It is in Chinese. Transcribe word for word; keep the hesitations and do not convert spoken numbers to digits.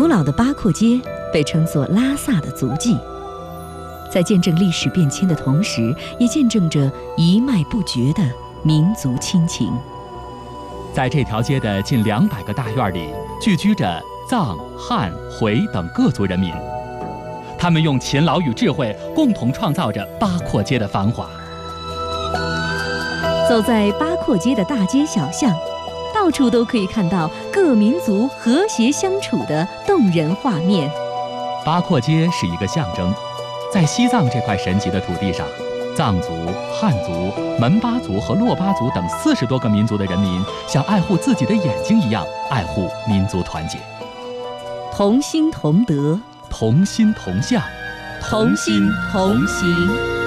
老的八廓街被称作拉萨的足迹，在见证历史变迁的同时，也见证着一脉不绝的民族亲情。 在这条街的近两百个大院里，聚居着藏、汉、回等各族人民，他们用勤劳与智慧，共同创造着八廓街的繁华。 走在八廓街的大街小巷，到处都可以看到各民族和谐相处的动人画面。 八廓街是一个象征，在西藏这块神奇的土地上，藏族、汉族、门巴族和珞巴族等四十多个民族的人民，像爱护自己的眼睛一样爱护民族团结。 同心同德， 同心同向， 同心同行。